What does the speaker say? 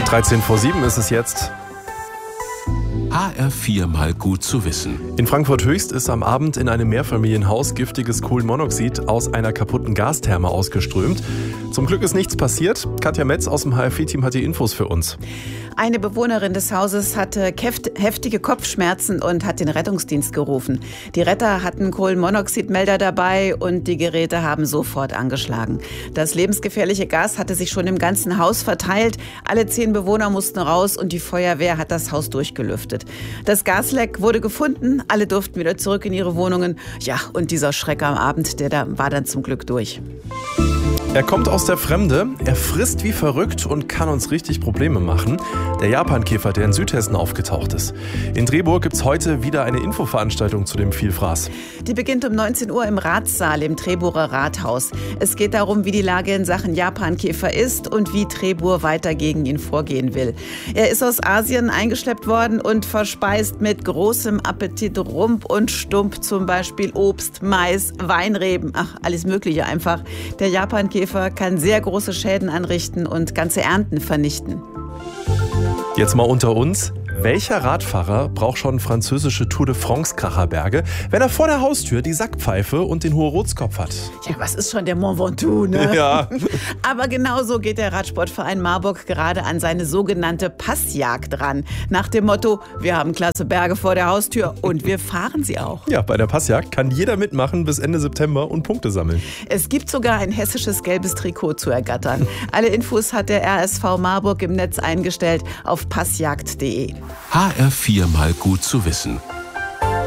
13 vor 7 ist es jetzt. HR4 mal gut zu wissen. In Frankfurt Höchst ist am Abend in einem Mehrfamilienhaus giftiges Kohlenmonoxid aus einer kaputten Gastherme ausgeströmt. Zum Glück ist nichts passiert. Katja Metz aus dem HR4-Team hat die Infos für uns. Eine Bewohnerin des Hauses hatte heftige Kopfschmerzen und hat den Rettungsdienst gerufen. Die Retter hatten Kohlenmonoxidmelder dabei und die Geräte haben sofort angeschlagen. Das lebensgefährliche Gas hatte sich schon im ganzen Haus verteilt. Alle 10 Bewohner mussten raus und die Feuerwehr hat das Haus durchgelüftet. Das Gasleck wurde gefunden, alle durften wieder zurück in ihre Wohnungen. Ja, und dieser Schreck am Abend, war dann zum Glück durch. Er kommt aus der Fremde, er frisst wie verrückt und kann uns richtig Probleme machen. Der Japankäfer, der in Südhessen aufgetaucht ist. In Drehburg gibt es heute wieder eine Infoveranstaltung zu dem Vielfraß. Die beginnt um 19 Uhr im Ratssaal im Treborer Rathaus. Es geht darum, wie die Lage in Sachen Japankäfer ist und wie Trebur weiter gegen ihn vorgehen will. Er ist aus Asien eingeschleppt worden und verspeist mit großem Appetit Rump und Stump, zum Beispiel Obst, Mais, Weinreben, alles Mögliche einfach. Der Japankäfer kann sehr große Schäden anrichten und ganze Ernten vernichten. Jetzt mal unter uns. Welcher Radfahrer braucht schon französische Tour de France-Kracherberge, wenn er vor der Haustür die Sackpfeife und den Hohe-Rotskopf hat? Ja, was ist schon der Mont Ventoux, ne? Ja. Aber genauso geht der Radsportverein Marburg gerade an seine sogenannte Passjagd ran. Nach dem Motto, wir haben klasse Berge vor der Haustür und wir fahren sie auch. Ja, bei der Passjagd kann jeder mitmachen bis Ende September und Punkte sammeln. Es gibt sogar ein hessisches gelbes Trikot zu ergattern. Alle Infos hat der RSV Marburg im Netz eingestellt auf passjagd.de. HR4 mal gut zu wissen.